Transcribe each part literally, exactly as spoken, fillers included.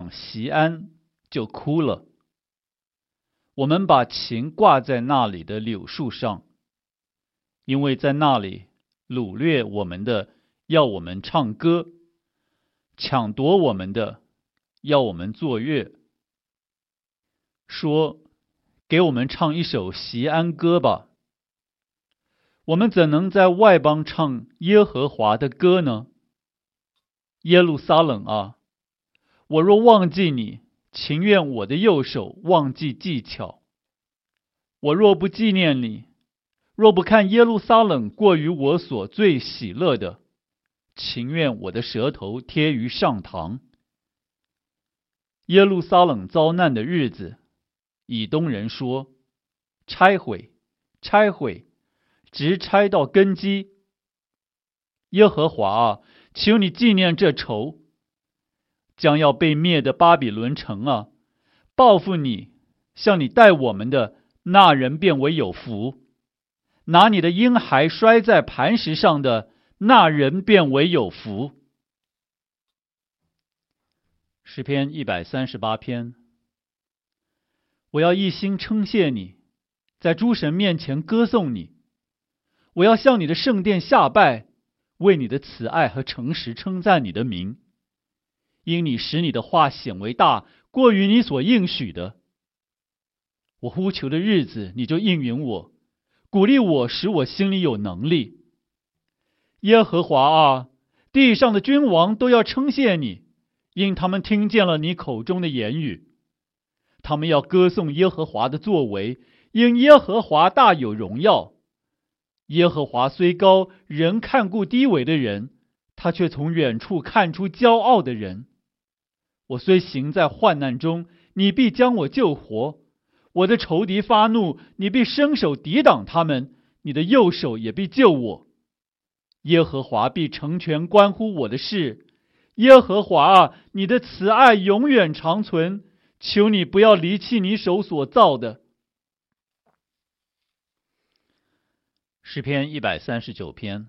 想锡安，就哭了。我们把琴挂在那里的柳树上，因为在那里掳掠我们的要我们唱歌，抢夺我们的要我们作乐，说给我们唱一首锡安歌吧。我们怎能在外邦唱耶和华的歌呢？耶路撒冷啊，我若忘记你，情愿我的右手忘记技巧。我若不纪念你，若不看耶路撒冷过于我所最喜乐的，情愿我的舌头贴于上膛。耶路撒冷遭难的日子，以东人说，拆毁，拆毁，直拆到根基。耶和华啊，求你纪念这仇，将要被灭的巴比伦城啊，报复你，向你待我们的那人便为有福，拿你的婴孩摔在磐石上的那人便为有福。诗篇一百三十八篇。我要一心称谢你，在诸神面前歌颂你。我要向你的圣殿下拜，为你的慈爱和诚实称赞你的名。因你使你的话显为大，过于你所应许的。我呼求的日子，你就应允我，鼓励我，使我心里有能力。耶和华啊，地上的君王都要称谢你，因他们听见了你口中的言语。他们要歌颂耶和华的作为，因耶和华大有荣耀。耶和华虽高，人看顾低微的人，他却从远处看出骄傲的人。我虽行在患难中，你必将我救活。我的仇敌发怒，你必伸手抵挡他们，你的右手也必救我。耶和华必成全关乎我的事。耶和华啊，你的慈爱永远长存，求你不要离弃你手所造的。诗篇一百三十九篇。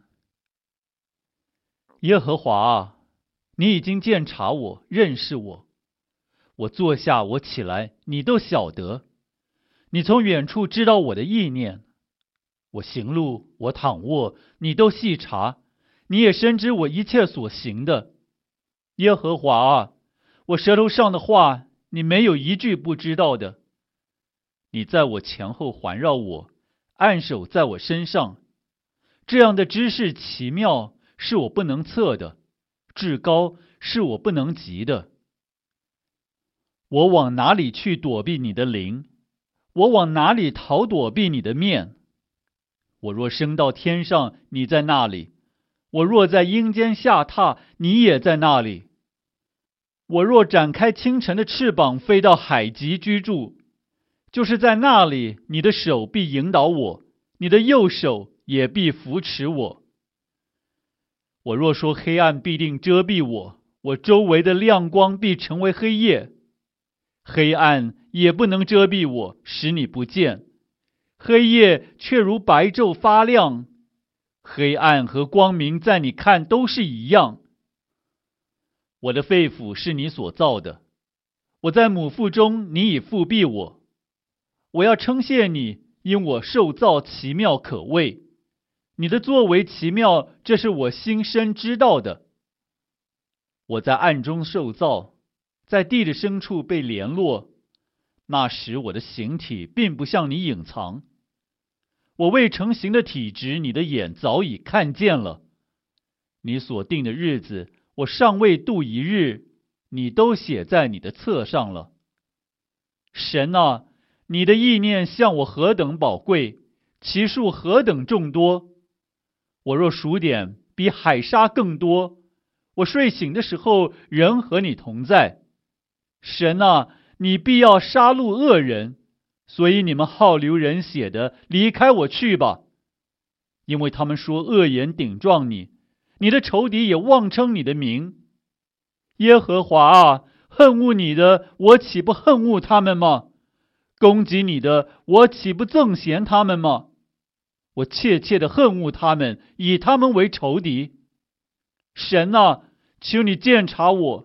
耶和华啊，你已经鉴察我，认识我。我坐下，我起来，你都晓得。你从远处知道我的意念。我行路，我躺卧，你都细察。你也深知我一切所行的。耶和华啊，我舌头上的话，你没有一句不知道的。你在我前后环绕我，按手在我身上。这样的知识奇妙，是我不能测的，至高是我不能及的。我往哪里去躲避你的灵？我往哪里逃躲避你的面？我若升到天上，你在那里；我若在阴间下榻，你也在那里。我若展开清晨的翅膀，飞到海极居住，就是在那里，你的手必引导我，你的右手也必扶持我。我若说黑暗必定遮蔽我，我周围的亮光必成为黑夜。黑暗也不能遮蔽我，使你不见；黑夜却如白昼发亮。黑暗和光明在你看都是一样。我的肺腑是你所造的，我在母腹中，你已复庇我。我要称谢你，因我受造奇妙可畏。你的作为奇妙，这是我心深知道的。我在暗中受造，在地的深处被联络。那时我的形体并不向你隐藏。我未成形的体质，你的眼早已看见了。你所定的日子，我尚未度一日，你都写在你的册上了。神啊，你的意念向我何等宝贵，其数何等众多。我若数点，比海沙更多。我睡醒的时候，仍和你同在。神啊，你必要杀戮恶人，所以你们好流人血的，离开我去吧。因为他们说恶言顶撞你，你的仇敌也妄称你的名。耶和华啊，恨恶你的，我岂不恨恶他们吗？攻击你的，我岂不憎嫌他们吗？我切切的恨恶他们，以他们为仇敌。神啊，求你鉴察我，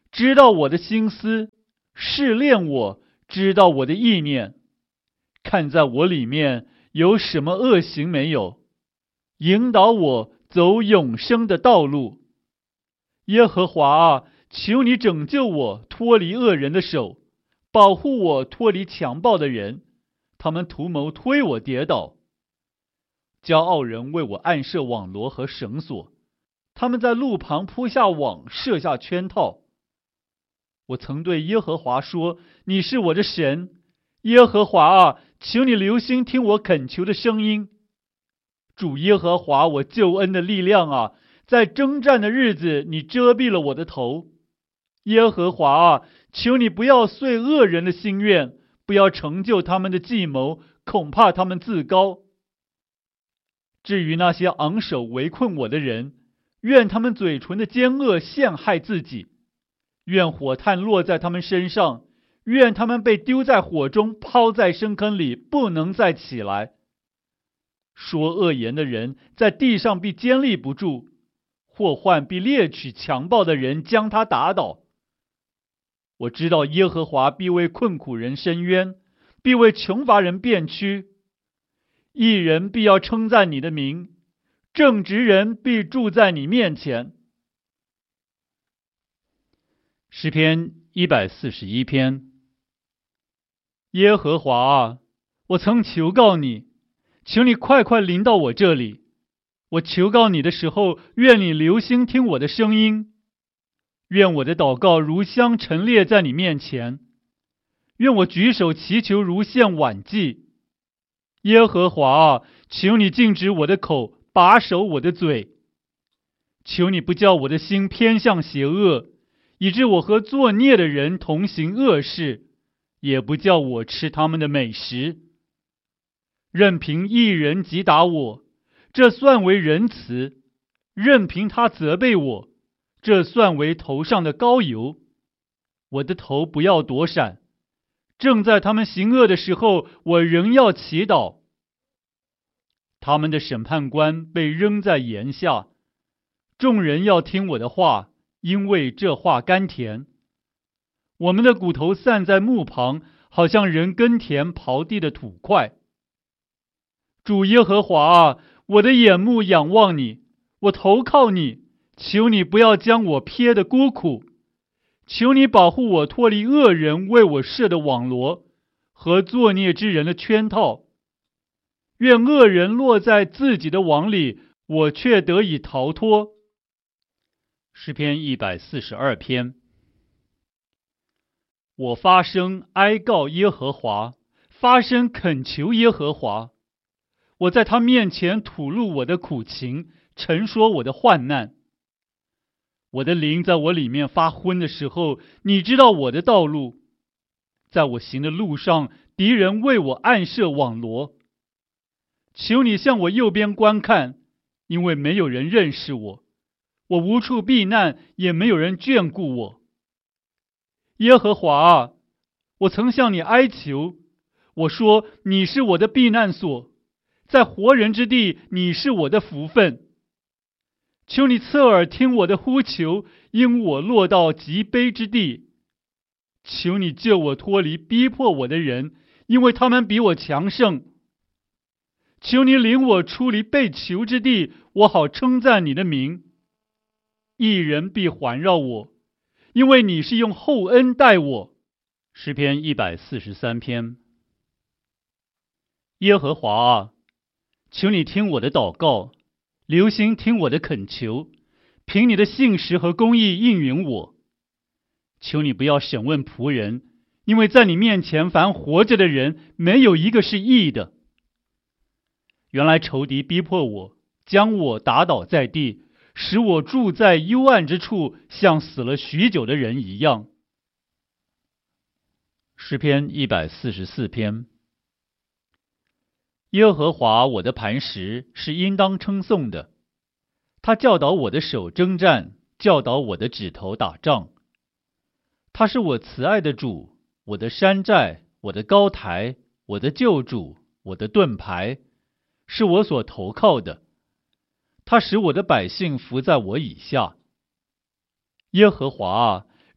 知道我的心思，试炼我，知道我的意念，看在我里面有什么恶行没有，引导我走永生的道路。耶和华啊，求你拯救我脱离恶人的手，保护我脱离强暴的人，他们图谋推我跌倒。骄傲人为我暗设网罗和绳索，他们在路旁铺下网，设下圈套。我曾对耶和华说，你是我的神，耶和华啊，求你留心听我恳求的声音。主耶和华，我救恩的力量啊，在征战的日子，你遮蔽了我的头。耶和华啊，求你不要遂恶人的心愿，不要成就他们的计谋，恐怕他们自高。至于那些昂首围困我的人，愿他们嘴唇的奸恶陷害自己，愿火炭落在他们身上，愿他们被丢在火中，抛在深坑里，不能再起来。说恶言的人在地上必坚立不住，祸患必猎取强暴的人，将他打倒。我知道耶和华必为困苦人伸冤，必为穷乏人辩屈。义人必要称赞你的名，正直人必住在你面前。诗篇一百四十一篇。耶和华啊，我曾求告你，求你快快临到我这里。我求告你的时候，愿你留心听我的声音。愿我的祷告如香陈列在你面前，愿我举手祈求如献晚祭。耶和华啊，求你禁止我的口，把守我的嘴。求你不叫我的心偏向邪恶，以致我和作孽的人同行恶事，也不叫我吃他们的美食。任凭一人击打我，这算为仁慈；任凭他责备我，这算为头上的膏油。我的头不要躲闪，正在他们行恶的时候，我仍要祈祷。他们的审判官被扔在盐下，众人要听我的话，因为这话甘甜。我们的骨头散在墓旁，好像人耕田刨地的土块。主耶和华啊，我的眼目仰望你，我投靠你，求你不要将我撇得孤苦，求你保护我脱离恶人为我设的网罗和作孽之人的圈套。愿恶人落在自己的网里，我却得以逃脱。诗篇一百四十二篇。我发声哀告耶和华，发声恳求耶和华。我在他面前吐露我的苦情，陈说我的患难。我的灵在我里面发昏的时候，你知道我的道路。在我行的路上，敌人为我暗设网罗。求你向我右边观看，因为没有人认识我，我无处避难，也没有人眷顾我。耶和华啊，我曾向你哀求，我说你是我的避难所，在活人之地，你是我的福分。求你侧耳听我的呼求，因我落到极卑之地。求你救我脱离逼迫我的人，因为他们比我强盛。求你领我出离被囚之地，我好称赞你的名。义人必环绕我，因为你是用厚恩待我。诗篇一百四十三篇。耶和华啊，求你听我的祷告，留心听我的恳求，凭你的信实和公义应允我。求你不要审问仆人，因为在你面前凡活着的人，没有一个是义的。原来仇敌逼迫我，将我打倒在地，使我住在幽暗之处，像死了许久的人一样。诗篇一百四十四篇。耶和华我的磐石是应当称颂的，他教导我的手征战，教导我的指头打仗。他是我慈爱的主，我的山寨，我的高台，我的救主，我的盾牌，是我所投靠的。他使我的百姓服在我以下。耶和华啊，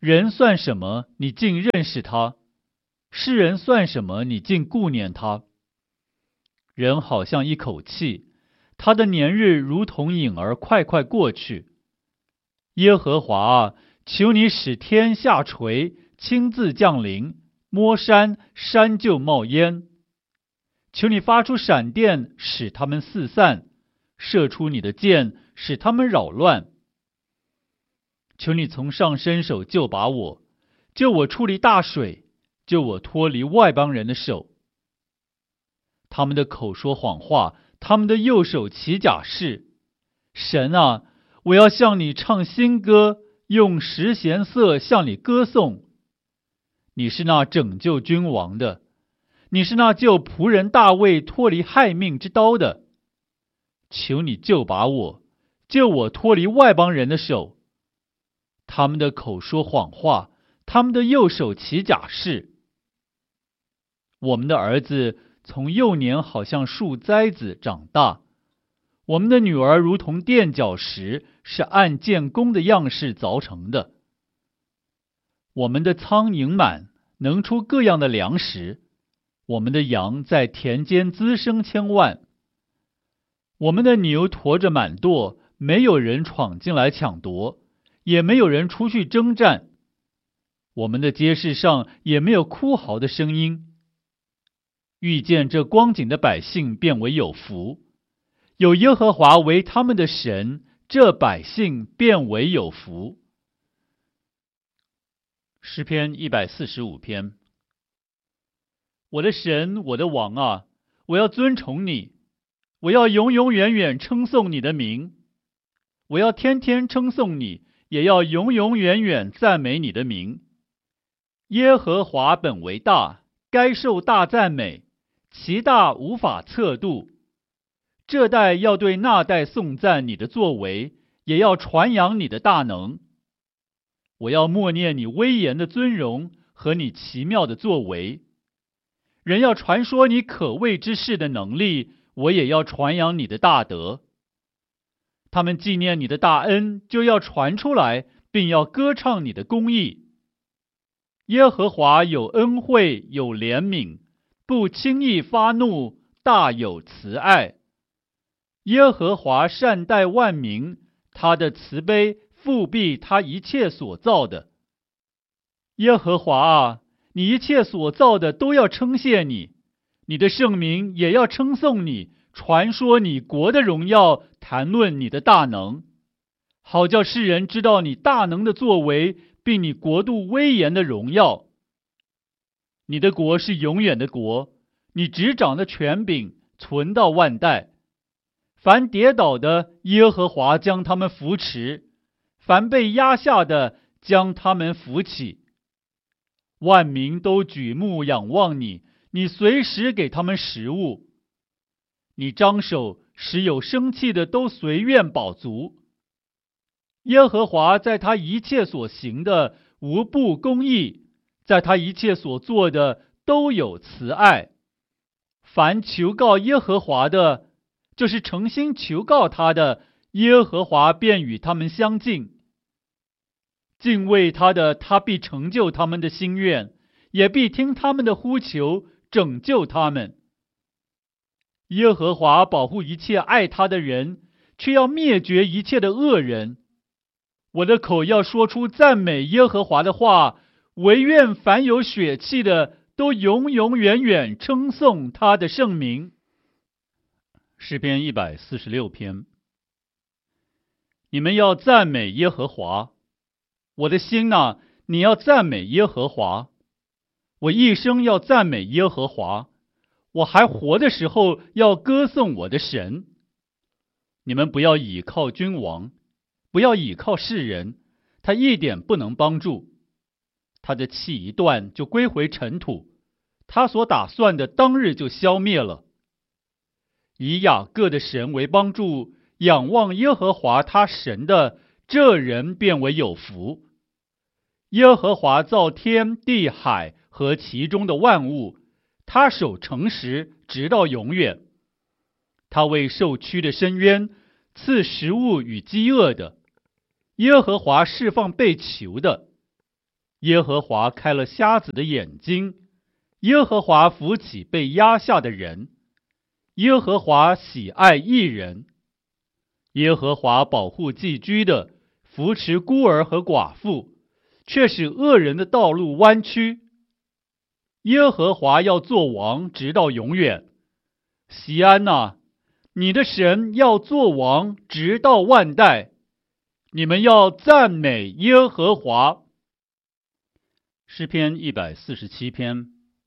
人算什么，你竟认识他？世人算什么，你竟顾念他？人好像一口气，他的年日如同影儿快快过去。耶和华啊，求你使天下垂，亲自降临，摸山，山就冒烟。求你发出闪电，使他们四散，射出你的箭，使他们扰乱。求你从上伸手救把我，救我出离大水，救我脱离外邦人的手。他们的口说谎话，他们的右手起假誓。神啊，我要向你唱新歌，用十弦瑟向你歌颂。你是那拯救君王的，你是那救仆人大卫脱离害命之刀的。求你救把我，救我脱离外邦人的手。他们的口说谎话，他们的右手起假誓。我们的儿子从幼年好像树栽子长大，我们的女儿如同垫脚石，是按建工的样式凿成的。我们的仓盈满，能出各样的粮食，我们的羊在田间滋生千万。我们的牛驮着满垛，没有人闯进来抢夺，也没有人出去征战。我们的街市上也没有哭嚎的声音。遇见这光景的百姓变为有福，有耶和华为他们的神，这百姓变为有福。诗篇一百四十五篇。我的神，我的王啊，我要尊崇你，我要永永远远称颂你的名，我要天天称颂你，也要永永远远赞美你的名。耶和华本为大，该受大赞美，其大无法测度。这代要对那代颂赞你的作为，也要传扬你的大能。我要默念你威严的尊荣和你奇妙的作为。人要传说你可畏之事的能力，我也要传扬你的大德。他们纪念你的大恩，就要传出来，并要歌唱你的公义。耶和华有恩惠，有怜悯，不轻易发怒，大有慈爱。耶和华善待万民，他的慈悲复庇他一切所造的。耶和华啊，你一切所造的都要称谢你，你的圣名也要称颂你，传说你国的荣耀，谈论你的大能，好叫世人知道你大能的作为，并你国度威严的荣耀。你的国是永远的国，你执掌的权柄存到万代。凡跌倒的，耶和华将他们扶持；凡被压下的，将他们扶起。万民都举目仰望你，你随时给他们食物。你张手，使有生气的都随愿饱足。耶和华在他一切所行的无不公义，在他一切所做的都有慈爱。凡求告耶和华的，就是诚心求告他的，耶和华便与他们相近。敬畏他的，他必成就他们的心愿，也必听他们的呼求，拯救他们。耶和华保护一切爱他的人，却要灭绝一切的恶人。我的口要说出赞美耶和华的话，惟愿凡有血气的都永永远远称颂他的圣名。诗篇一百四十六篇。你们要赞美耶和华，我的心哪，你要赞美耶和华。我一生要赞美耶和华，我还活的时候要歌颂我的神。你们不要倚靠君王，不要倚靠世人，他一点不能帮助。他的气一断，就归回尘土，他所打算的当日就消灭了。以雅各的神为帮助，仰望耶和华他神的，这人便为有福。耶和华造天地海和其中的万物，他守诚实直到永远。他为受屈的伸冤，赐食物与饥饿的。耶和华释放被囚的。 耶和华开了瞎子的眼睛，耶和华扶起被压下的人，耶和华喜爱义人，耶和华保护寄居的，扶持孤儿和寡妇，却使恶人的道路弯曲。耶和华要做王，直到永远。锡安哪，你的神要做王，直到万代。你们要赞美耶和华。诗篇一百四十七篇。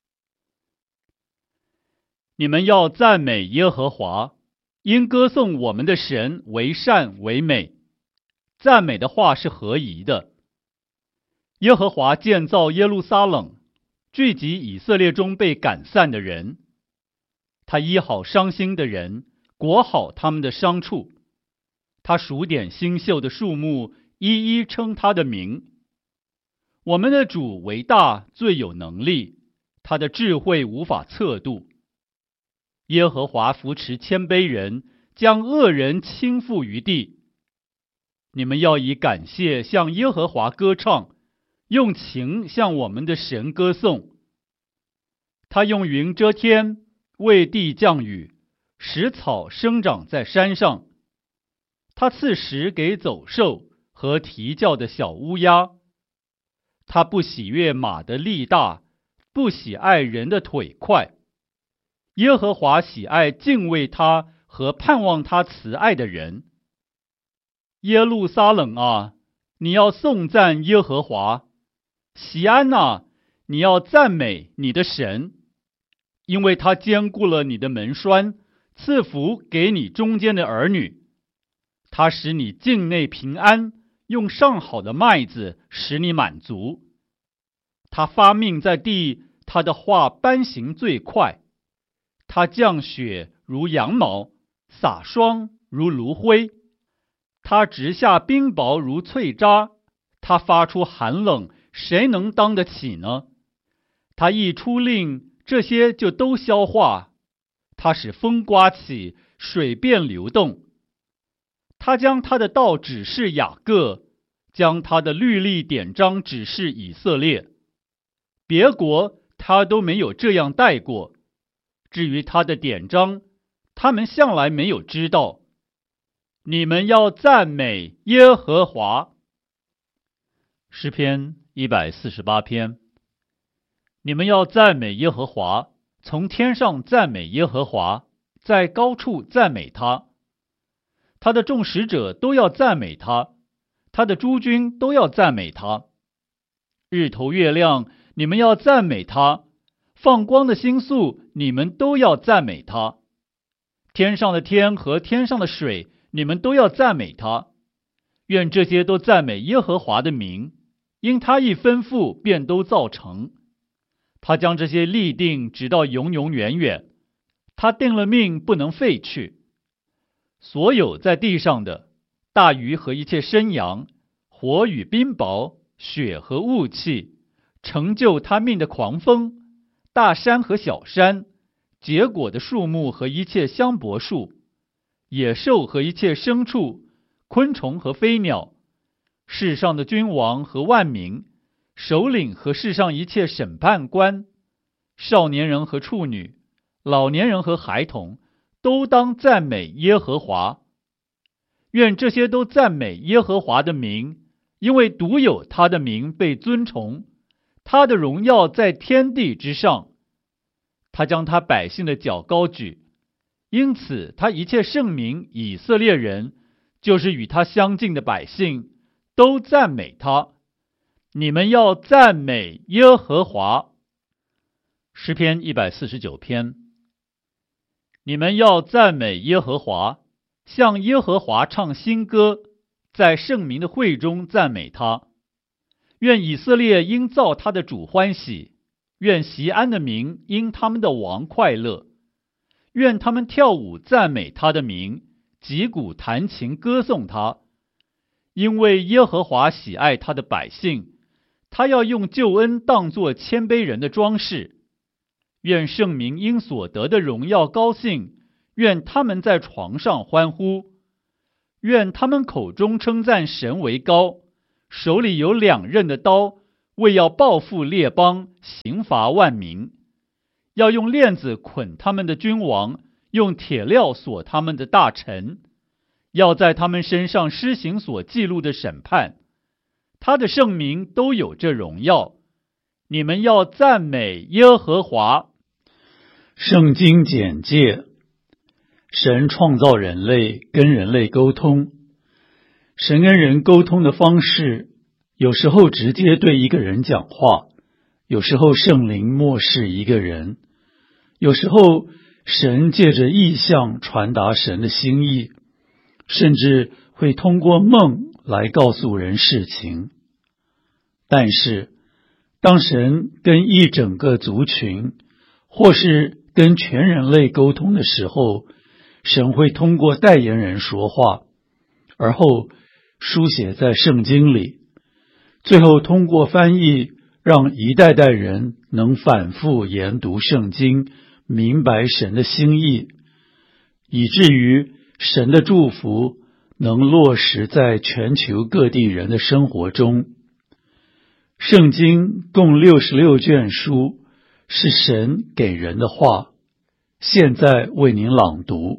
你们要赞美耶和华，因歌颂我们的神为善为美。赞美的话是合宜的。耶和华建造耶路撒冷，聚集以色列中被赶散的人。他医好伤心的人，裹好他们的伤处。他数点星宿的数目，一一称他的名。我们的主为大，最有能力，他的智慧无法测度。耶和华扶持谦卑人，将恶人倾覆于地。你们要以感谢向耶和华歌唱，用情向我们的神歌颂。他用云遮天，为地降雨，使草生长在山上。他赐食给走兽和啼叫的小乌鸦。他不喜悦马的力大，不喜爱人的腿快。耶和华喜爱敬畏他和盼望他慈爱的人。耶路撒冷啊，你要颂赞耶和华；锡安哪，你要赞美你的神，因为他坚固了你的门栓，赐福给你中间的儿女。他使你境内平安，用上好的麦子使你满足。他发命在地，他的话颁行最快。他降雪如羊毛，洒霜如炉灰。他直下冰雹如脆渣，他发出寒冷，谁能当得起呢？他一出令，这些就都消化。他使风刮起，水便流动。他将他的道指示雅各，将他的律例典章指示以色列。别国他都没有这样带过。至于他的典章，他们向来没有知道。你们要赞美耶和华。诗篇一百四十八篇。你们要赞美耶和华，从天上赞美耶和华，在高处赞美他。他的众使者都要赞美他，他的诸军都要赞美他。日头月亮，你们要赞美他；放光的星宿，你们都要赞美他。天上的天和天上的水，你们都要赞美他。愿这些都赞美耶和华的名，因他一吩咐，便都造成。他将这些立定，直到永永远远。他定了命，不能废去。所有在地上的大鱼和一切生羊，火与冰雹，雪和雾气，成就他命的狂风，大山和小山，结果的树木和一切香柏树，野兽和一切牲畜，昆虫和飞鸟，世上的君王和万民，首领和世上一切审判官，少年人和处女，老年人和孩童，都当赞美耶和华。愿这些都赞美耶和华的名，因为独有他的名被尊崇，他的荣耀在天地之上。他将他百姓的脚高举，因此他一切圣民以色列人，就是与他相近的百姓，都赞美他。你们要赞美耶和华。诗篇一百四十九篇。你们要赞美耶和华，向耶和华唱新歌，在圣民的会中赞美他。愿以色列因造他的主欢喜，愿锡安的民因他们的王快乐。愿他们跳舞赞美他的名，击鼓弹琴歌颂他。因为耶和华喜爱他的百姓，他要用救恩当作谦卑人的装饰。愿圣民因所得的荣耀高兴，愿他们在床上欢呼。愿他们口中称赞神为高，手里有两刃的刀， 为要报复列邦，刑罚万民，要用链子捆他们的君王，用铁镣锁他们的大臣，要在他们身上施行所记录的审判。他的圣名都有这荣耀。你们要赞美耶和华。 圣经简介：神创造人类，跟人类沟通。神跟人沟通的方式，有时候直接对一个人讲话，有时候圣灵默示一个人，有时候神借着异象传达神的心意，甚至会通过梦来告诉人事情。但是当神跟一整个族群，或是跟全人类沟通的时候，神会通过代言人说话，而后书写在圣经里，最后通过翻译，让一代代人能反复研读圣经，明白神的心意，以至于神的祝福能落实在全球各地人的生活中。圣经共六十六卷书，是神给人的话。现在为您朗读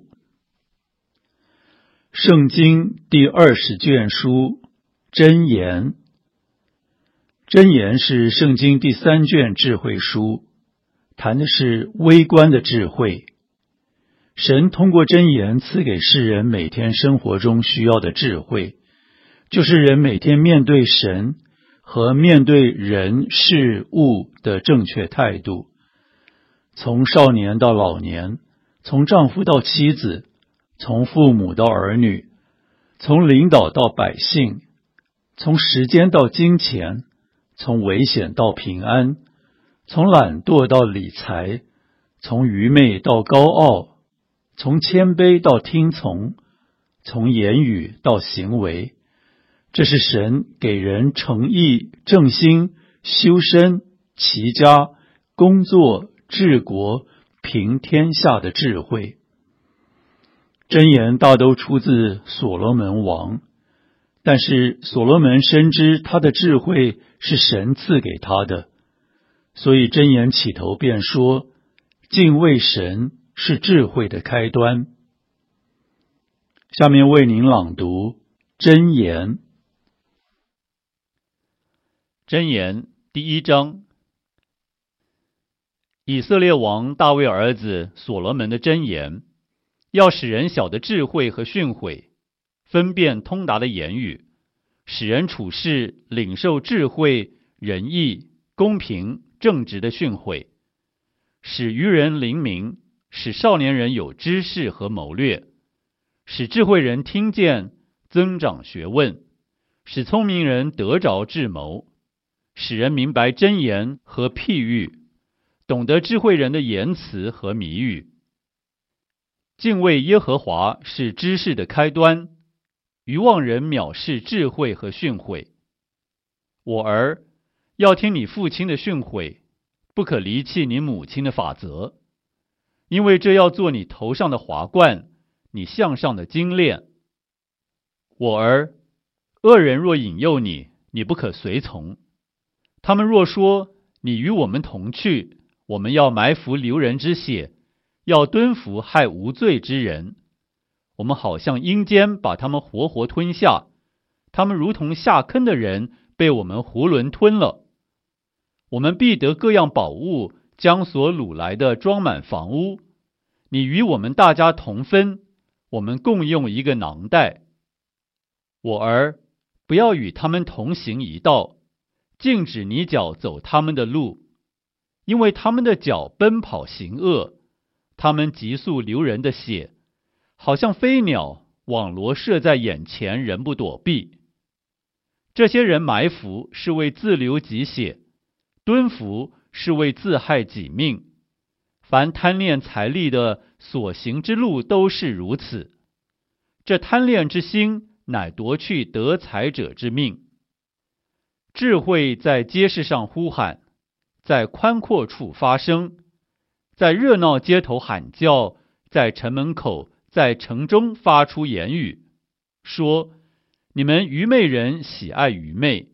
圣经第二十卷书箴言。箴言是圣经第三卷智慧书，谈的是微观的智慧。神通过箴言赐给世人每天生活中需要的智慧，就是人每天面对神和面对人事物的正确态度。从少年到老年，从丈夫到妻子，从父母到儿女，从领导到百姓，从时间到金钱，从危险到平安，从懒惰到理财，从愚昧到高傲，从谦卑到听从，从言语到行为。这是神给人诚意、正心、修身、齐家、工作、治国、平天下的智慧。箴言大都出自所罗门王，但是所罗门深知他的智慧是神赐给他的，所以箴言起头便说，敬畏神是智慧的开端。下面为您朗读箴言。 箴言第一章，以色列王大卫儿子所罗门的箴言，要使人晓得智慧和训诲，分辨通达的言语，使人处事领受智慧、仁义、公平、正直的训诲，使愚人灵明，使少年人有知识和谋略，使智慧人听见，增长学问，使聪明人得着智谋，使人明白箴言和譬喻，懂得智慧人的言辞和谜语。敬畏耶和华是知识的开端，愚妄人藐视智慧和训诲。我儿，要听你父亲的训诲，不可离弃你母亲的法则，因为这要做你头上的华冠，你项上的金链。我儿，恶人若引诱你，你不可随从。他们若说，你与我们同去，我们要埋伏流人之血，要蹲伏害无罪之人。我们好像阴间把他们活活吞下，他们如同下坑的人，被我们囫囵吞了。我们必得各样宝物，将所掳来的装满房屋。你与我们大家同分，我们共用一个囊袋。我儿，不要与他们同行一道，禁止你脚走他们的路，因为他们的脚奔跑行恶，他们急速流人的血，好像飞鸟，网罗射在眼前，人不躲避。这些人埋伏是为自流己血，蹲伏是为自害己命。凡贪恋财力的所行之路都是如此。这贪恋之心，乃夺去得财者之命。智慧在街市上呼喊，在宽阔处发声，在热闹街头喊叫，在城门口，在城中发出言语，说：你们愚昧人喜爱愚昧，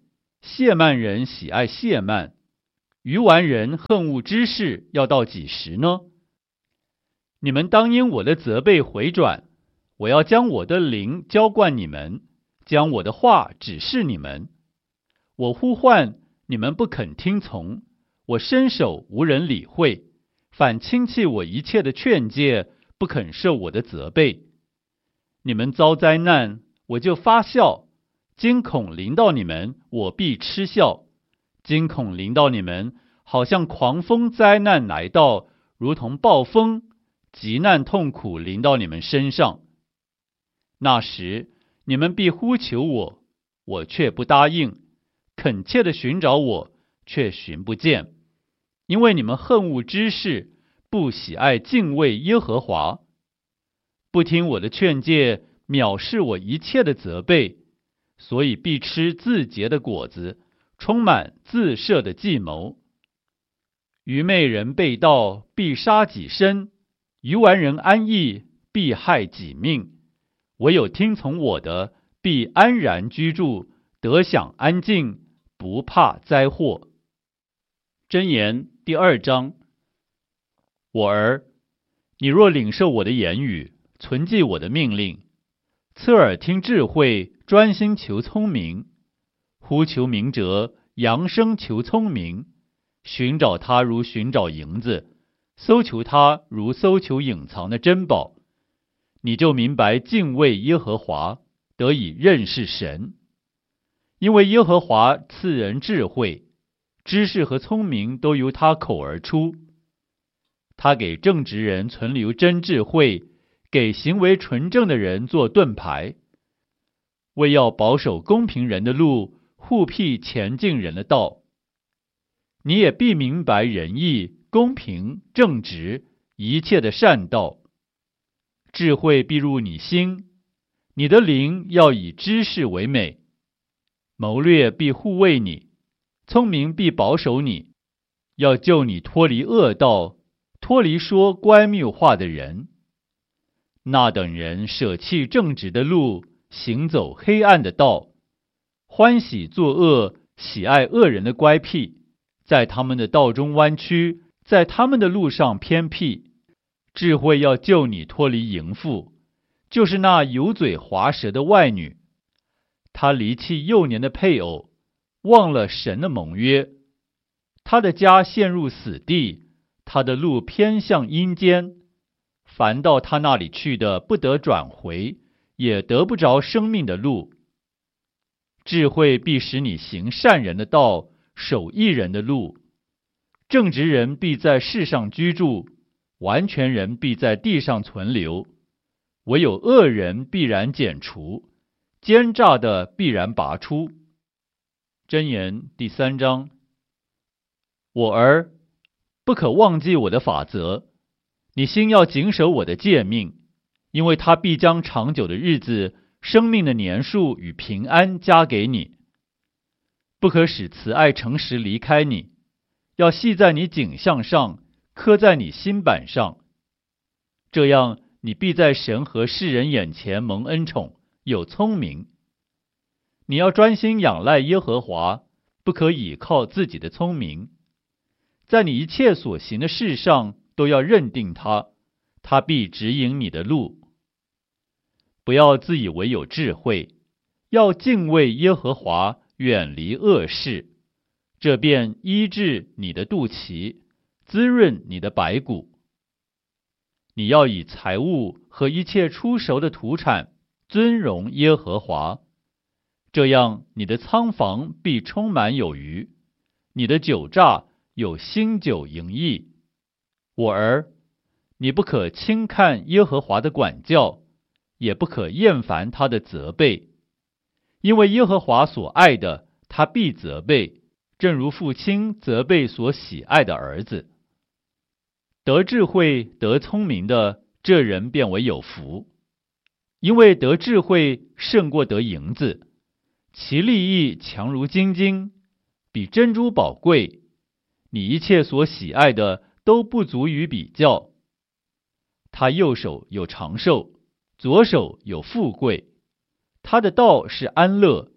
谢曼人喜爱谢曼，愚顽人恨恶知识，要到几时呢？你们当因我的责备回转，我要将我的灵浇灌你们，将我的话指示你们。我呼唤，你们不肯听从，我伸手无人理会，反轻弃我一切的劝诫，不肯受我的责备。你们遭灾难，我就发笑；惊恐临到你们，我必嗤笑。惊恐临到你们，好像狂风灾难来到，如同暴风，急难痛苦临到你们身上。那时，你们必呼求我，我却不答应；恳切地寻找我，却寻不见。因为你们恨恶知识，不喜爱敬畏耶和华，不听我的劝诫，藐视我一切的责备，所以必吃自结的果子，充满自设的计谋。愚昧人背道，必杀己身；愚顽人安逸，必害己命。唯有听从我的，必安然居住，得享安静，不怕灾祸。箴言第二章。我儿，你若领受我的言语，存记我的命令，侧耳听智慧，专心求聪明，呼求明哲，扬声求聪明，寻找他如寻找银子，搜求他如搜求隐藏的珍宝，你就明白敬畏耶和华，得以认识神。因为耶和华赐人智慧，知识和聪明都由他口而出。他给正直人存留真智慧，给行为纯正的人做盾牌，为要保守公平人的路，护庇前进人的道。你也必明白仁义、公平、正直，一切的善道。智慧必入你心，你的灵要以知识为美。谋略必护卫你，聪明必保守你，要救你脱离恶道，脱离说乖谬话的人。那等人舍弃正直的路，行走黑暗的道，欢喜作恶，喜爱恶人的乖僻，在他们的道中弯曲，在他们的路上偏僻。智慧要救你脱离淫妇，就是那油嘴滑舌的外女。她离弃幼年的配偶，忘了神的盟约。她的家陷入死地，她的路偏向阴间。凡到她那里去的，不得转回，也得不着生命的路。智慧必使你行善人的道，守义人的路。正直人必在世上居住，完全人必在地上存留。唯有恶人必然剪除，奸诈的必然拔出。箴言第三章。我儿，不可忘记我的法则，你心要谨守我的诫命，因为他必将长久的日子、生命的年数与平安加给你。不可使慈爱诚实离开你，要系在你颈项上，刻在你心板上。这样，你必在神和世人眼前蒙恩宠，有聪明。你要专心仰赖耶和华，不可倚靠自己的聪明。在你一切所行的事上，都要认定他，他必指引你的路。不要自以为有智慧，要敬畏耶和华，远离恶事，这便医治你的肚脐，滋润你的白骨。你要以财物和一切出熟的土产尊荣耶和华，这样你的仓房必充满有余，你的酒榨有新酒盈溢。我儿，你不可轻看耶和华的管教，也不可厌烦他的责备，因为耶和华所爱的，他必责备，正如父亲责备所喜爱的儿子。得智慧得聪明的，这人便为有福，因为得智慧胜过得银子，其利益强如金金，比珍珠宝贵，你一切所喜爱的都不足于比较。他右手有长寿，左手有富贵，他的道是安乐，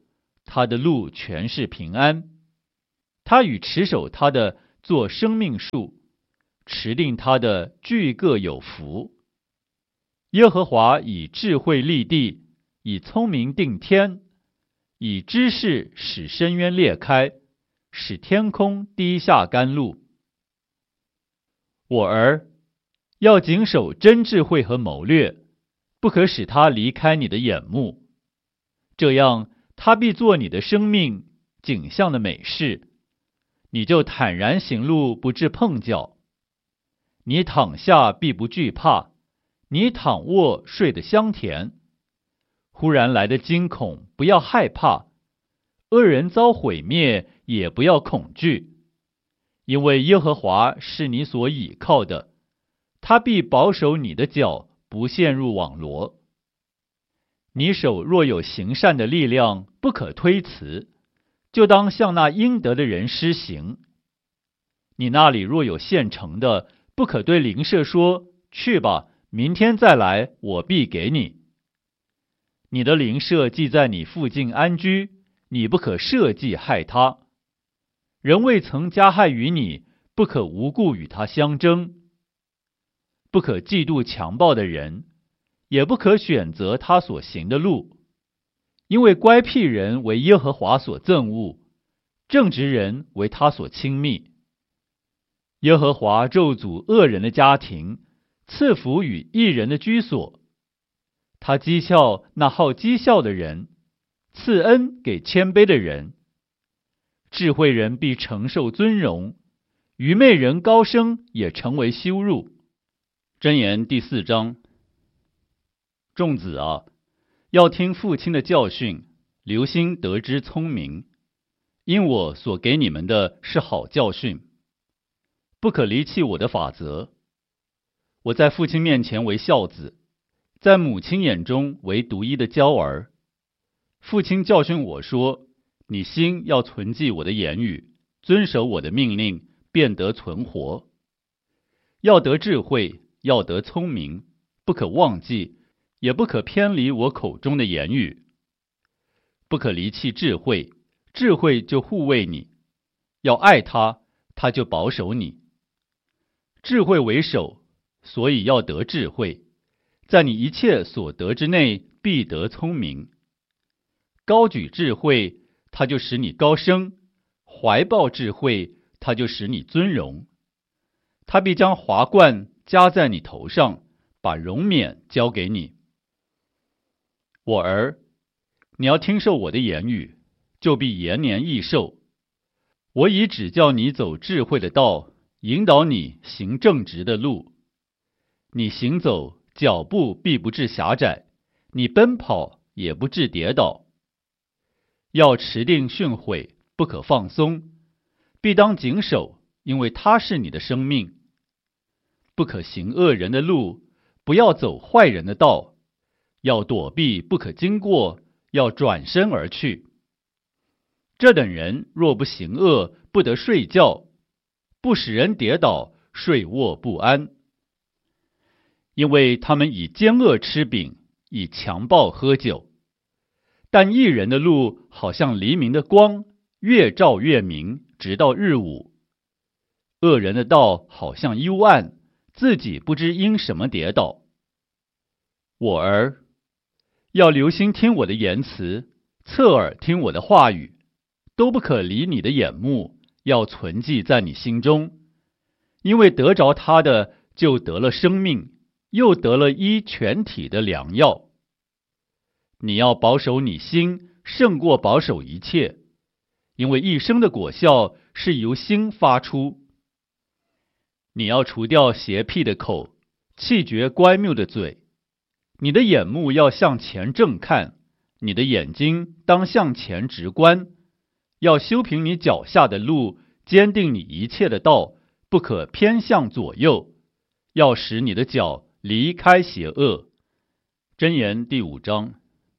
他的路全是平安。他与持守他的作生命树，持定他的俱各有福。耶和华以智慧立地，以聪明定天，以知识使深渊裂开，使天空滴下甘露。我儿，要谨守真智慧和谋略，不可使它离开你的眼目，这样它必做你的生命景象的美事，你就坦然行路，不致碰脚。你躺下必不惧怕，你躺卧睡得香甜。忽然来的惊恐不要害怕，恶人遭毁灭也不要恐惧，因为耶和华是你所倚靠的，他必保守你的脚不陷入网罗。你手若有行善的力量，不可推辞，就当向那应得的人施行。你那里若有现成的，不可对邻舍说，去吧，明天再来，我必给你。你的邻舍既在你附近安居，你不可设计害他。人未曾加害于你，不可无故与他相争。不可嫉妒强暴的人，也不可选择他所行的路，因为乖僻人为耶和华所憎恶，正直人为他所亲密。耶和华咒诅恶人的家庭，赐福与义人的居所。他讥笑那好讥笑的人，赐恩给谦卑的人。智慧人必承受尊荣，愚昧人高升也成为羞辱。箴言第四章。众子啊，要听父亲的教训，留心得知聪明，因我所给你们的是好教训。不可离弃我的法则。我在父亲面前为孝子，在母亲眼中为独一的娇儿。父亲教训我说，你心要存记我的言语，遵守我的命令，便得存活。要得智慧，要得聪明，不可忘记，也不可偏离我口中的言语。不可离弃智慧，智慧就护卫你；要爱他，他就保守你。智慧为首，所以要得智慧，在你一切所得之内必得聪明。高举智慧，它就使你高升；怀抱智慧，它就使你尊荣。他必将华冠加在你头上，把荣冕交给你。我儿，你要听受我的言语，就必延年益寿。我已指教你走智慧的道，引导你行正直的路。你行走，脚步必不致狭窄；你奔跑，也不致跌倒。要持定训诲，不可放松，必当谨守，因为它是你的生命。不可行恶人的路，不要走坏人的道，要躲避，不可经过，要转身而去。这等人若不行恶，不得睡觉，不使人跌倒，睡卧不安。因为他们以奸恶吃饼，以强暴喝酒。但义人的路好像黎明的光，越照越明，直到日午。恶人的道好像幽暗，自己不知因什么跌倒。我儿，要留心听我的言辞，侧耳听我的话语，都不可离你的眼目，要存记在你心中。因为得着他的，就得了生命，又得了医全体的良药。你要保守你心，胜过保守一切，因为一生的果效是由心发出。你要除掉邪僻的口，弃绝乖谬的嘴。你的眼目要向前正看，你的眼睛当向前直观。要修平你脚下的路，坚定你一切的道，不可偏向左右。要使你的脚离开邪恶。箴言第五章。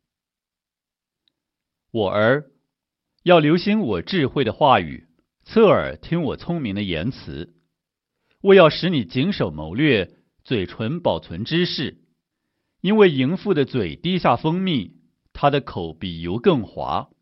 我儿，要留心我智慧的话语，侧耳听我聪明的言辞。我要使你谨守谋略，嘴唇保存知识。因为淫妇的嘴滴下蜂蜜，她的口比油更滑。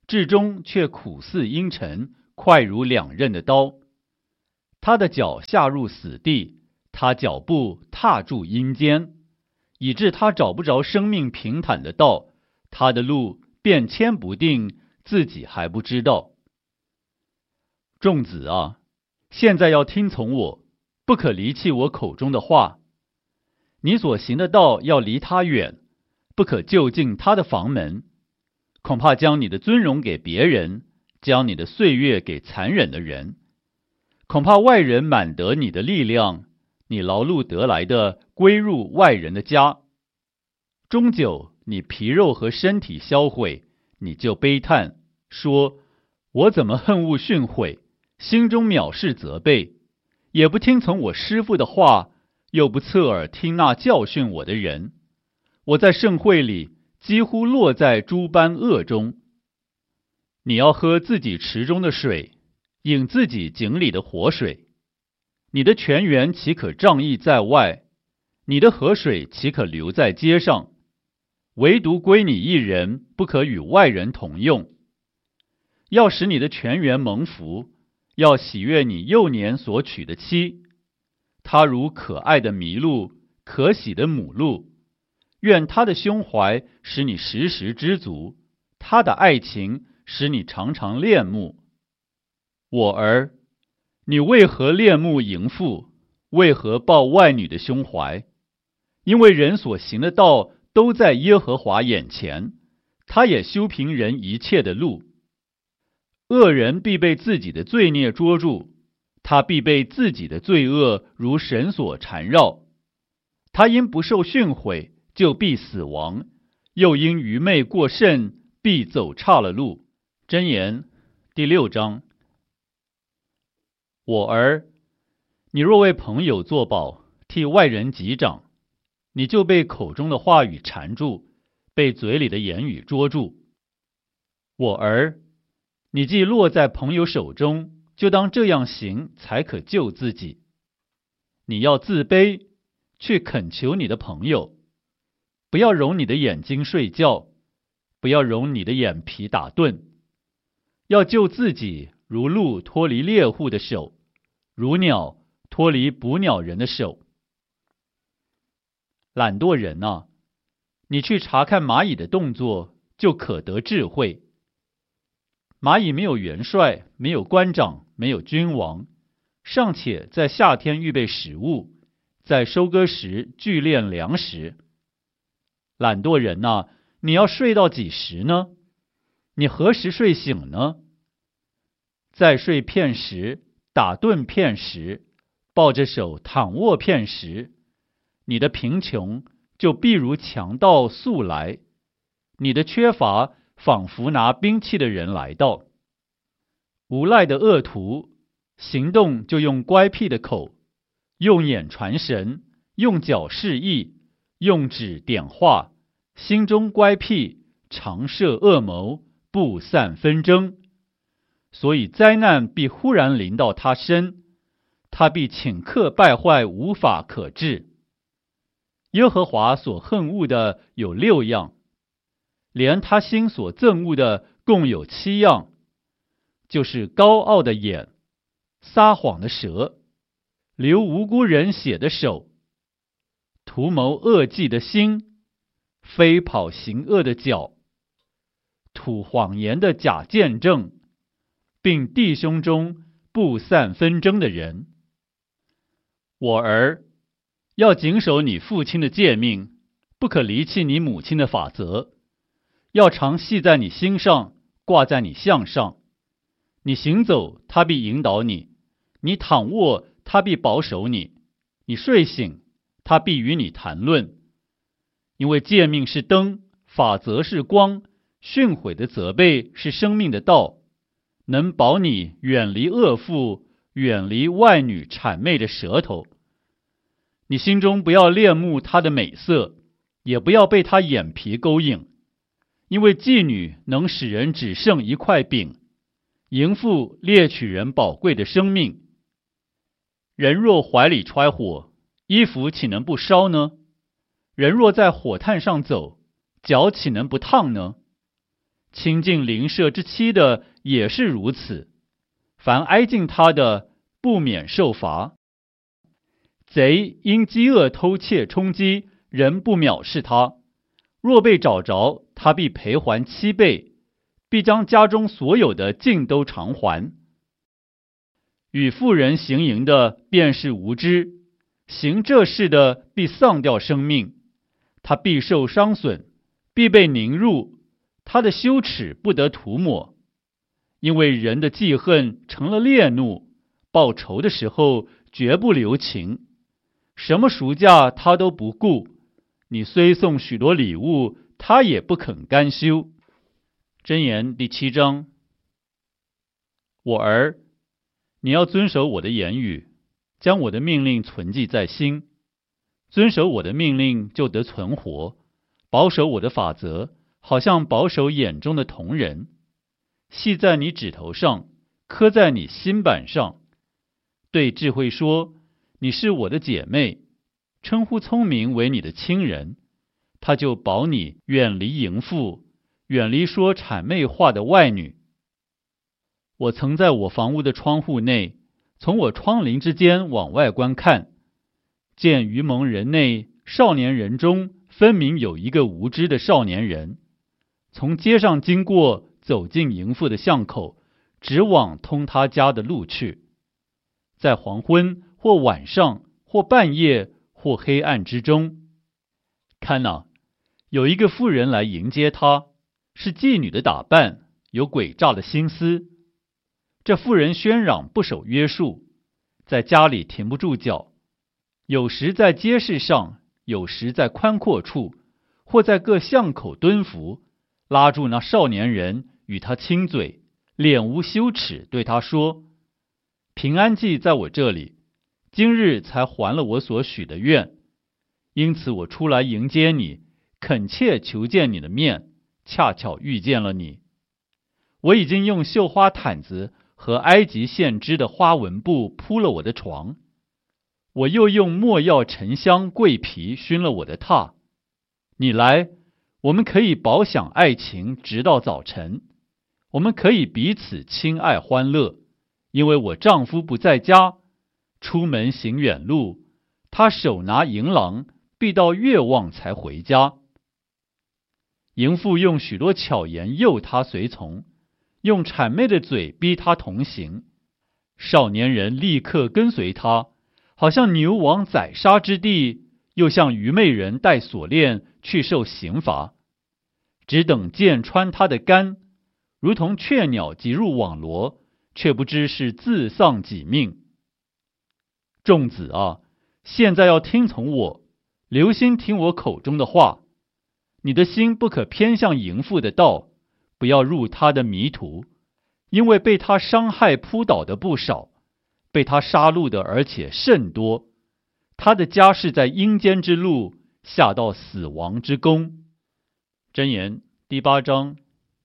至终却苦似阴沉，快如两刃的刀。他的脚下入死地，他脚步踏住阴间，以致他找不着生命平坦的道，他的路变迁不定，自己还不知道。众子啊，现在要听从我，不可离弃我口中的话。你所行的道要离他远，不可就近他的房门，恐怕将你的尊荣给别人，将你的岁月给残忍的人。恐怕外人满得你的力量，你劳碌得来的归入外人的家。终久你皮肉和身体销毁，你就悲叹说，我怎么恨恶训诲，心中藐视责备，也不听从我师父的话，又不侧耳听那教训我的人。我在盛会里几乎落在诸般恶中。你要喝自己池中的水，饮自己井里的活水。你的泉源岂可仗义在外？你的河水岂可留在街上？唯独归你一人，不可与外人同用。要使你的泉源蒙福，要喜悦你幼年所娶的妻。她如可爱的麋鹿，可喜的母鹿。愿她的胸怀使你时时知足，她的爱情使你常常恋慕。我儿，你为何恋慕淫妇？为何抱外女的胸怀？因为人所行的道都在耶和华眼前，他也修平人一切的路。恶人必被自己的罪孽捉住，他必被自己的罪恶如绳索缠绕。他因不受训诲，就必死亡；又因愚昧过甚，必走岔了路。箴言第六章。我儿，你若为朋友作保，替外人击掌，你就被口中的话语缠住，被嘴里的言语捉住。我儿，你既落在朋友手中，就当这样行，才可救自己。你要自卑，去恳求你的朋友，不要容你的眼睛睡觉，不要容你的眼皮打盹，要救自己，如鹿脱离猎户的手，如鸟脱离捕鸟人的手。懒惰人啊，你去查看蚂蚁的动作，就可得智慧。蚂蚁没有元帅，没有官长，没有君王，尚且在夏天预备食物，在收割时聚敛粮食。懒惰人啊，你要睡到几时呢？你何时睡醒呢？再睡片时，打盹片时，抱着手躺卧片时，你的贫穷就必如强盗速来，你的缺乏仿佛拿兵器的人来到。无赖的恶徒行动就用乖僻的口，用眼传神，用脚示意，用指点画，心中乖僻，常设恶谋，不散纷争。所以灾难必忽然临到他身，他必顷刻败坏，无法可治。耶和华所恨恶的有六样，连他心所憎恶的共有七样，就是高傲的眼，撒谎的舌，流无辜人血的手，图谋恶计的心，飞跑行恶的脚，吐谎言的假见证，并弟兄中不散纷争的人。我儿，要谨守你父亲的诫命，不可离弃你母亲的法则，要常系在你心上，挂在你项上。你行走，他必引导你；你躺卧，他必保守你；你睡醒，他必与你谈论。因为诫命是灯，法则是光，训诲的责备是生命的道，能保你远离恶妇，远离外女谄媚的舌头。你心中不要恋慕她的美色，也不要被她眼皮勾引，因为妓女能使人只剩一块饼，淫妇猎取人宝贵的生命。人若怀里揣火，衣服岂能不烧呢？人若在火炭上走，脚岂能不烫呢？ 亲近邻舍之妻的也是如此，凡挨近他的，不免受罚。贼因饥饿偷窃充饥，人不藐视他，若被找着，他必赔还七倍，必将家中所有的尽都偿还。与妇人行淫的便是无知，行这事的必丧掉生命，他必受伤损，必被凝入，他的羞耻不得涂抹。因为人的记恨成了烈怒，报仇的时候绝不留情，什么赎价他都不顾，你虽送许多礼物，他也不肯甘休。箴言第七章。我儿，你要遵守我的言语，将我的命令存记在心。遵守我的命令，就得存活；保守我的法则，好像保守眼中的瞳人。系在你指头上，刻在你心板上。对智慧说，你是我的姐妹；称呼聪明为你的亲人，他就保你远离淫妇，远离说谄媚话的外女。我曾在我房屋的窗户内，从我窗棂之间往外观看，见愚蒙人内少年人中分明有一个无知的少年人，从街上经过，走进淫妇的巷口，直往通他家的路去。在黄昏或晚上或半夜或黑暗之中，看哪，有一个妇人来迎接他，是妓女的打扮，有诡诈的心思。这妇人喧嚷不守约束，在家里停不住脚，有时在街市上，有时在宽阔处，或在各巷口蹲伏，拉住那少年人，与他亲嘴，脸无羞耻，对他说：平安祭在我这里，今日才还了我所许的愿，因此我出来迎接你，恳切求见你的面，恰巧遇见了你。我已经用绣花毯子和埃及线织的花纹布铺了我的床，我又用没药沉香桂皮熏了我的榻。你来，我们可以饱享爱情，直到早晨。我们可以彼此亲爱欢乐，因为我丈夫不在家，出门行远路，他手拿银囊，必到月望才回家。淫妇用许多巧言诱他随从，用谄媚的嘴逼他同行。少年人立刻跟随他，好像牛往宰杀之地，又像愚昧人带锁链去受刑罚。只等箭穿他的肝，如同雀鸟挤入网罗，却不知是自丧己命。众子啊，现在要听从我，留心听我口中的话。你的心不可偏向淫妇的道，不要入他的迷途，因为被他伤害扑倒的不少，被他杀戮的而且甚多。他的家是在阴间之路，下到死亡之宫。箴言第八章。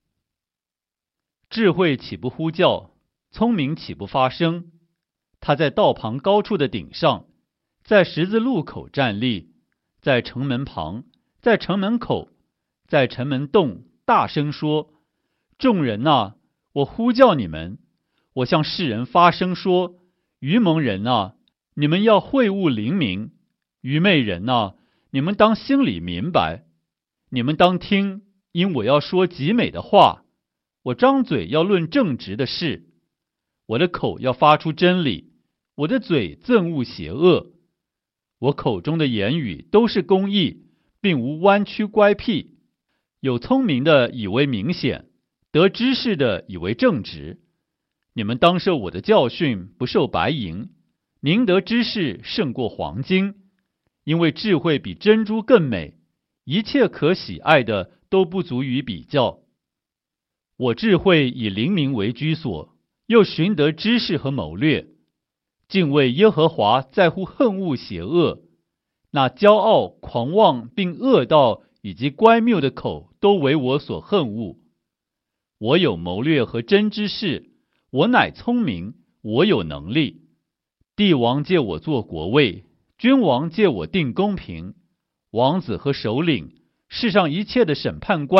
智慧岂不呼叫，聪明岂不发声？他在道旁高处的顶上，在十字路口站立，在城门旁，在城门口，在城门洞大声说：众人啊，我呼叫你们。我向世人发声说：愚蒙人啊，你们要会悟灵明；愚昧人啊，你们当心里明白。你们当听，因我要说极美的话，我张嘴要论正直的事，我的口要发出真理，我的嘴憎恶邪恶。我口中的言语都是公义，并无弯曲乖僻。有聪明的以为明显，得知识的以为正直。你们当受我的教训，不受白银。宁得知识胜过黄金，因为智慧比珍珠更美，一切可喜爱的都不足以比较。我智慧以灵明为居所，又寻得知识和谋略。敬畏耶和华在乎恨恶邪恶，那骄傲、狂妄并恶道以及乖谬的口都为我所恨恶。我有谋略和真知识，我乃聪明，我有能力。帝王借我做国位，君王借我定公平。王子和首领，世上一切的审判官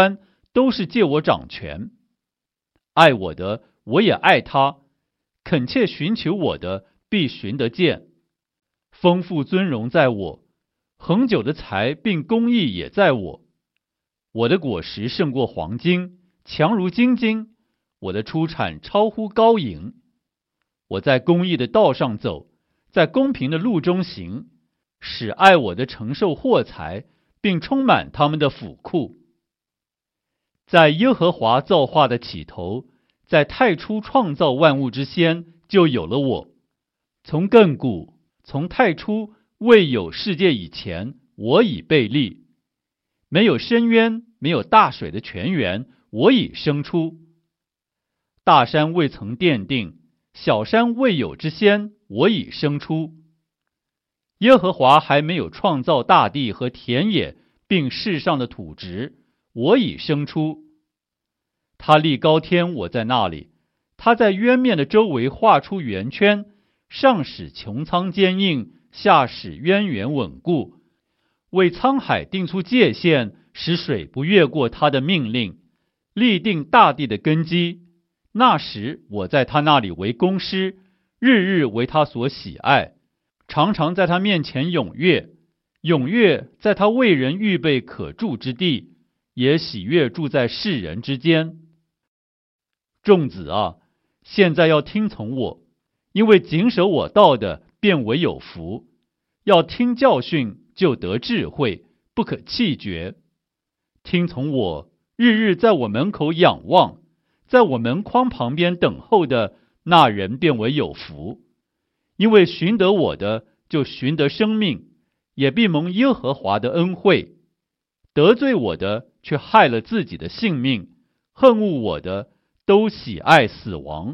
都是借我掌权。爱我的，我也爱他；恳切寻求我的，必寻得见。丰富尊荣在我，恒久的财并公义也在我。我的果实胜过黄金，强如金金；我的出产超乎高银。我在公义的道上走，在公平的路中行，使爱我的承受货财，并充满他们的府库。在耶和华造化的起头，在太初创造万物之先，就有了我。从亘古，从太初，未有世界以前，我已被立。没有深渊，没有大水的泉源，我已生出。大山未曾奠定，小山未有之先，我已生出。耶和华还没有创造大地和田野，并世上的土质，我已生出。他立高天，我在那里；他在渊面的周围画出圆圈，上使穹苍坚硬，下使渊源稳固，为沧海定出界限，使水不越过他的命令，立定大地的根基。那时我在他那里为工师，日日为他所喜爱，常常在他面前踊跃，踊跃在他为人预备可住之地，也喜悦住在世人之间。众子啊，现在要听从我，因为谨守我道的，便为有福。要听教训，就得智慧，不可弃绝。听从我，日日在我门口仰望，在我门框旁边等候的那人便为有福。因为寻得我的，就寻得生命，也必蒙耶和华的恩惠。得罪我的，却害了自己的性命；恨恶我的，都喜爱死亡。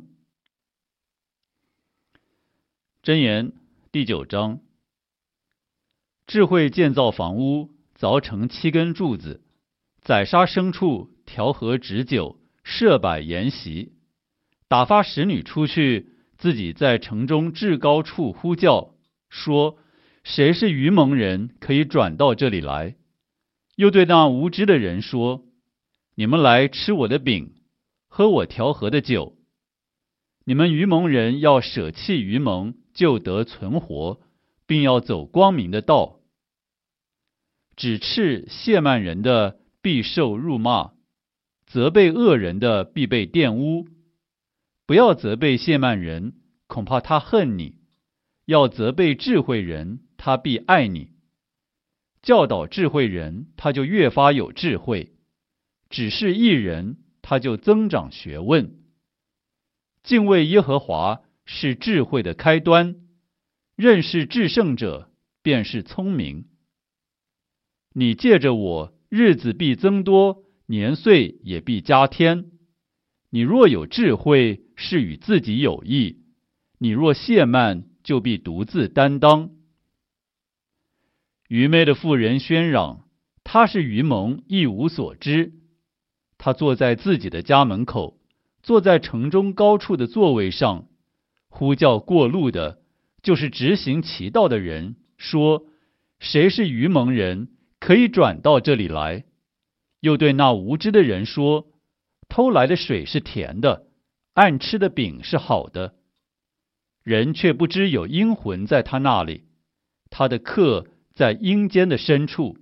箴言第九章。智慧建造房屋，凿成七根柱子，宰杀牲畜，调和脂酒，设摆筵席，打发使女出去，自己在城中至高处呼叫，说：谁是愚蒙人，可以转到这里来？又对那无知的人说：你们来吃我的饼，喝我调和的酒。你们愚蒙人要舍弃愚蒙，就得存活，并要走光明的道。指斥亵慢人的，必受辱骂；责备恶人的，必被玷污。不要责备亵慢人，恐怕他恨你；要责备智慧人，他必爱你。教导智慧人，他就越发有智慧；指示义人，他就增长学问。敬畏耶和华是智慧的开端，认识至圣者，便是聪明。你借着我，日子必增多，年岁也必加添。你若有智慧，是与自己有益；你若懈慢，就必独自担当。愚昧的妇人喧嚷，她是愚蒙，一无所知。她坐在自己的家门口，坐在城中高处的座位上，呼叫过路的，就是直行其道的人，说：谁是愚蒙人，可以转到这里来？又对那无知的人说：偷来的水是甜的，暗吃的饼是好的。人却不知有阴魂在他那里，他的客在阴间的深处。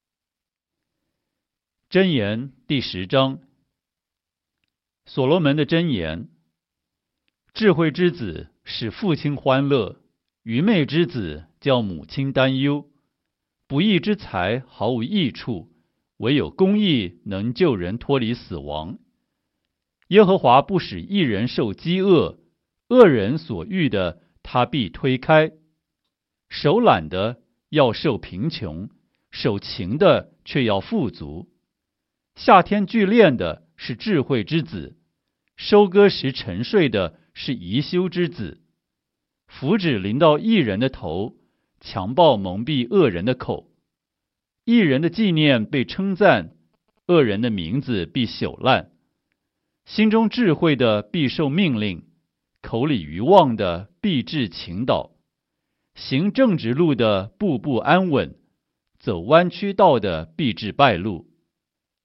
箴言第十章。所罗门的箴言：智慧之子使父亲欢乐，愚昧之子叫母亲担忧。不义之财毫无益处，唯有公义能救人脱离死亡。耶和华不使一人受饥饿，恶人所欲的他必推开。手懒的要受贫穷，手勤的却要富足。夏天聚练的是智慧之子，收割时沉睡的是贻羞之子。福祉临到义人的头，强暴蒙蔽恶人的口。义人的纪念被称赞，恶人的名字必朽烂。心中智慧的必受命令，口里愚妄的必致倾倒。行正直路的步步安稳，走弯曲道的必致败路。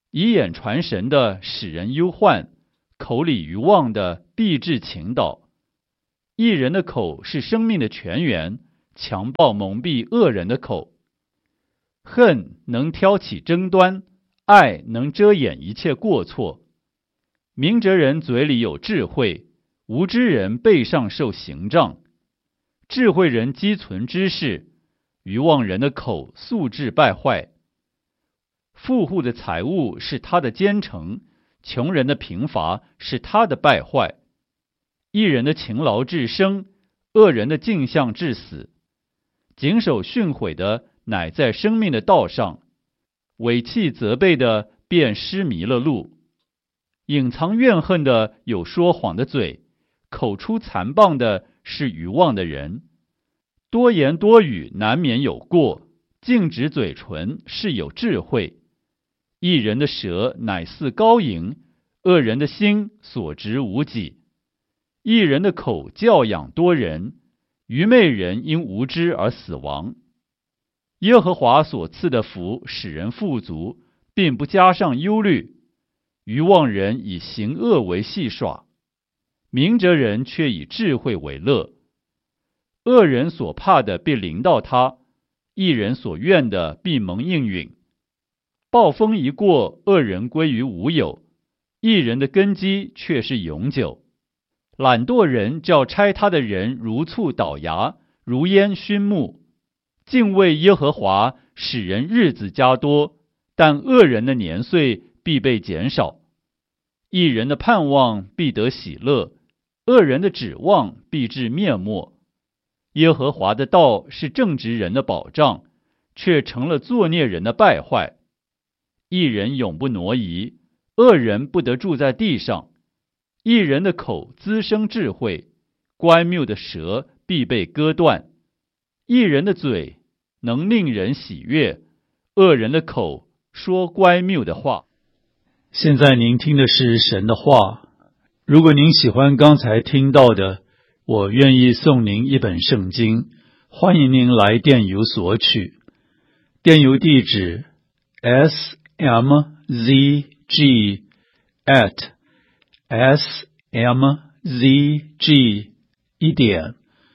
以眼传神的使人忧患，口里愚妄的必致倾倒。义人的口是生命的泉源，强暴蒙蔽恶人的口。恨能挑起争端，爱能遮掩一切过错。明哲人嘴里有智慧，无知人背上受刑杖。智慧人积存知识，愚妄人的口素质败坏。富户的财物是他的奸臣，穷人的贫乏是他的败坏。义人的勤劳至生，恶人的镜像致死。谨守训诲的乃在生命的道上，违弃责备的便失迷了路。隐藏怨恨的有说谎的嘴，口出残谤的是愚妄的人。多言多语难免有过，禁止嘴唇是有智慧。义人的舌乃似高银，恶人的心所值无几。义人的口教养多人，愚昧人因无知而死亡。耶和华所赐的福使人富足，并不加上忧虑。愚妄人以行恶为戏耍，明哲人却以智慧为乐。恶人所怕的必临到他，义人所愿的必蒙应允。暴风一过，恶人归于无有，义人的根基却是永久。懒惰人叫拆他的人如醋倒牙，如烟熏目。敬畏耶和华使人日子加多，但恶人的年岁必被减少。义人的盼望必得喜乐，恶人的指望必至灭没。耶和华的道是正直人的保障，却成了作孽人的败坏。义人永不挪移，恶人不得住在地上。义人的口滋生智慧，乖谬的舌必被割断。义人的嘴能令人喜悦，恶人的口说乖谬的话。 现在您听的是神的话。如果您喜欢刚才听到的，我愿意送您一本圣经，欢迎您来电邮索取。电邮地址 s m z g at s m z g 一点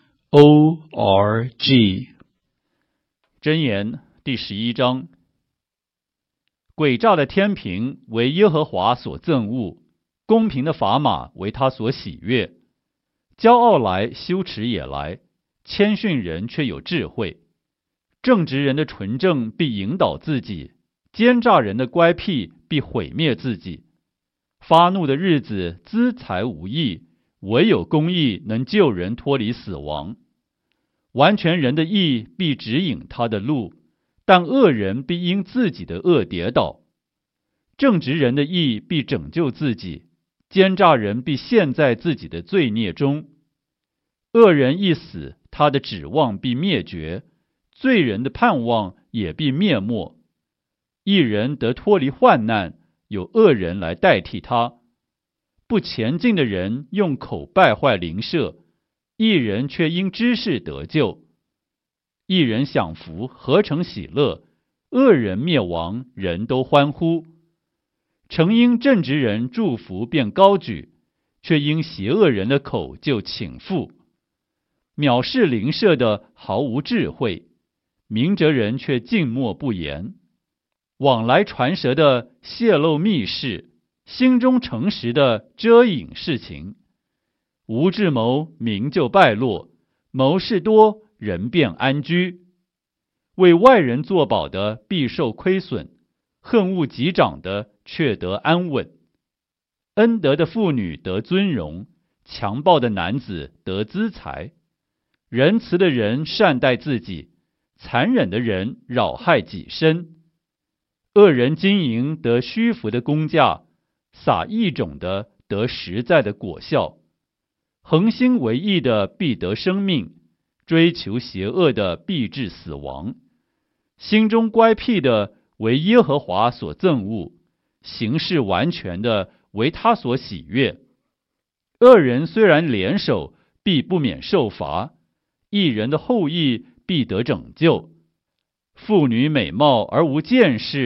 o r g。 箴言第十一章。诡诈的天平为耶和华所憎恶，公平的砝码为他所喜悦。骄傲来，羞耻也来，谦逊人却有智慧。正直人的纯正必引导自己，奸诈人的乖僻必毁灭自己。发怒的日子资财无益，唯有公义能救人脱离死亡。完全人的义必指引他的路，但恶人必因自己的恶跌倒。正直人的义必拯救自己，奸诈人必陷在自己的罪孽中。恶人一死，他的指望必灭绝，罪人的盼望也必灭没。义人得脱离患难，有恶人来代替他。不前进的人用口败坏邻舍，义人却因知识得救。义人享福，何成喜乐；恶人灭亡，人都欢呼。诚因正直人祝福便高举，却因邪恶人的口就倾覆。藐视邻舍的毫无智慧，明哲人却静默不言。往来传舌的泄露密事，心中诚实的遮隐事情。无智谋，民就败落；谋士多，人便安居。为外人作保的必受亏损，恨恶己长的却得安稳。恩德的妇女得尊荣，强暴的男子得资财。仁慈的人善待自己，残忍的人扰害己身。恶人经营得虚浮的工价，撒异种的得实在的果效。恒心为义的必得生命，追求邪恶的必致死亡。心中乖僻的为耶和华所憎恶，行事完全的为他所喜悦。恶人虽然联手，必不免受罚；义人的后裔必得拯救。妇女美貌而无见识，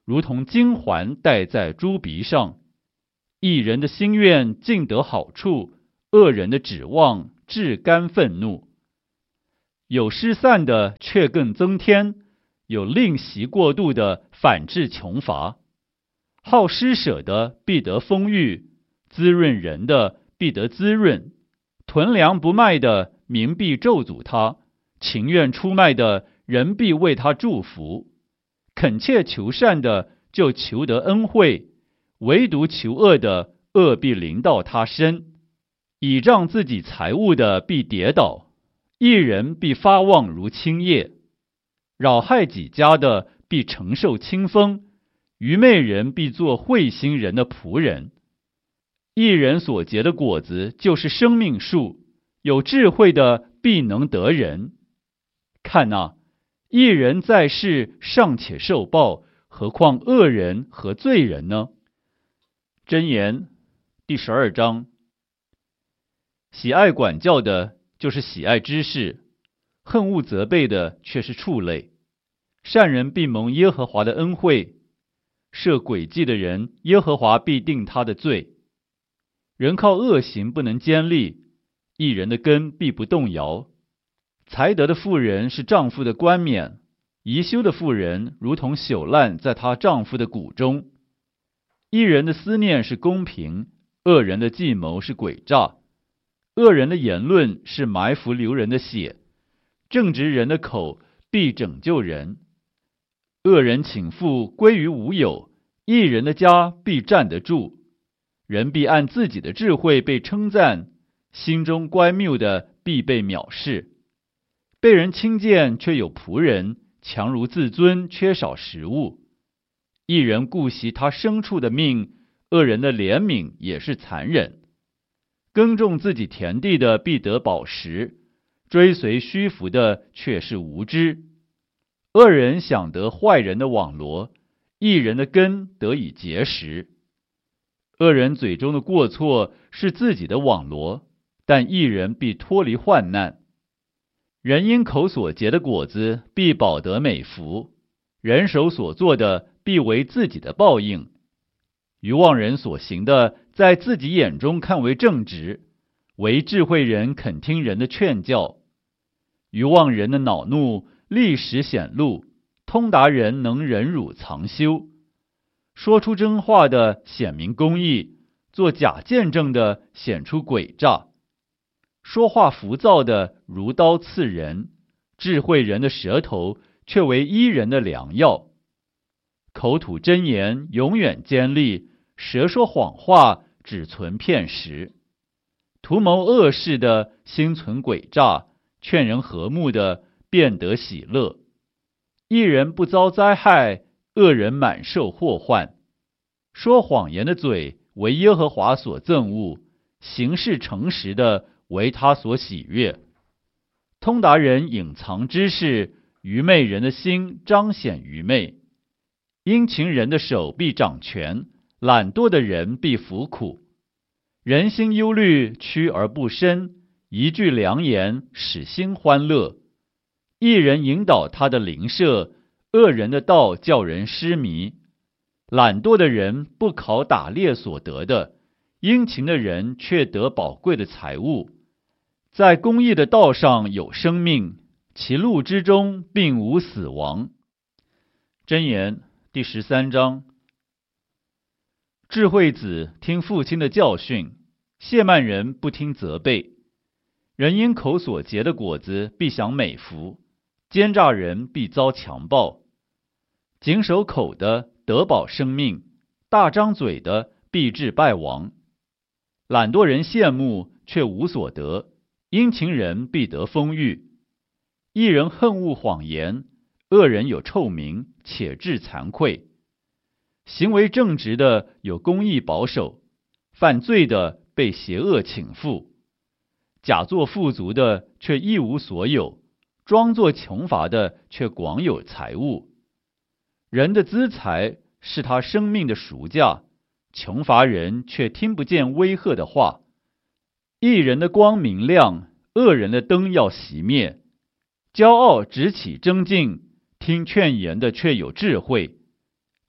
如同金环戴在猪鼻上。义人的心愿尽得好处，恶人的指望至甘愤怒。有失散的却更增添，有吝惜过度的反致穷乏。好施舍的必得丰裕，滋润人的必得滋润。囤粮不卖的民必咒诅他，情愿出卖的人必为他祝福。恳切求善的就求得恩惠，唯独求恶的恶必临到他身。倚仗自己财物的必跌倒，义人必发旺如青叶。扰害己家的必承受清风，愚昧人必做慧心人的仆人。义人所结的果子就是生命树，有智慧的必能得人。看哪，义人在世尚且受报，何况恶人和罪人呢？箴言第十二章。喜爱管教的就是喜爱知识，恨恶责备的却是畜类。善人必蒙耶和华的恩惠，设诡计的人，耶和华必定他的罪。人靠恶行不能坚立，义人的根必不动摇。才德的妇人是丈夫的冠冕，宜修的妇人如同朽烂在她丈夫的骨中。义人的思念是公平，恶人的计谋是诡诈。恶人的言论是埋伏流人的血，正直人的口必拯救人。恶人倾覆归于无有，义人的家必站得住。人必按自己的智慧被称赞，心中乖谬的必被藐视。被人轻贱却有仆人，强如自尊缺少食物。义人顾惜他牲畜的命，恶人的怜悯也是残忍。耕种自己田地的必得饱食，追随虚浮的却是无知。恶人想得坏人的网罗，义人的根得以结实。恶人嘴中的过错是自己的网罗，但义人必脱离患难。人因口所结的果子必饱得美福，人手所做的必为自己的报应。愚妄人所行的，在自己眼中看为正直，唯智慧人肯听人的劝教。愚妄人的恼怒立时显露，通达人能忍辱藏羞。说出真话的显明公义，做假见证的显出诡诈。说话浮躁的如刀刺人，智慧人的舌头却为医人的良药。口吐真言永远坚立，舌说谎话只存片时。图谋恶事的心存诡诈，劝人和睦的便得喜乐。一人不遭灾害，恶人满受祸患。说谎言的嘴为耶和华所憎恶，行事诚实的为他所喜悦。通达人隐藏知识，愚昧人的心彰显愚昧。殷勤人的手必掌权，懒惰的人必服苦。人心忧虑，屈而不伸，一句良言使心欢乐。一人引导他的邻舍，恶人的道叫人失迷。懒惰的人不考打猎所得的，殷勤的人却得宝贵的财物。在公义的道上有生命，其路之中并无死亡。箴言第十三章。智慧子听父亲的教训，亵慢人不听责备。人因口所结的果子必享美福，奸诈人必遭强暴。谨守口的得保生命，大张嘴的必致败亡。懒惰人羡慕却无所得，殷勤人必得丰裕。一人恨恶谎言，恶人有臭名，且致惭愧。行为正直的有公义保守，犯罪的被邪恶倾覆。假作富足的却一无所有，装作穷乏的却广有财物。人的资财是他生命的赎价，穷乏人却听不见威吓的话。义人的光明亮，恶人的灯要熄灭。骄傲直起争竞，听劝言的却有智慧。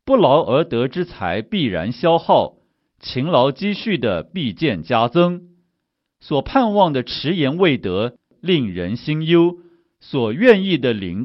不劳而得之财必然消耗，勤劳积蓄的必见加增。所盼望的迟延未得，令人心忧；所愿意的灵